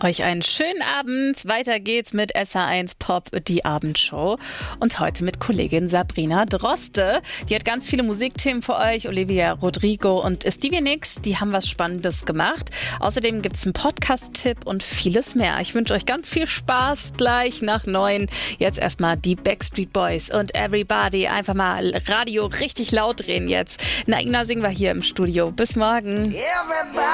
Euch einen schönen Abend. Weiter geht's mit SH1 Pop, die Abendshow. Und heute mit Kollegin Sabrina Droste. Die hat ganz viele Musikthemen für euch. Olivia Rodrigo und Stevie Nicks, die haben was Spannendes gemacht. Außerdem gibt's einen Podcast-Tipp und vieles mehr. Ich wünsche euch ganz viel Spaß gleich nach 9. Jetzt erstmal die Backstreet Boys und Everybody. Einfach mal Radio richtig laut drehen jetzt. Naina singen wir hier im Studio. Bis morgen.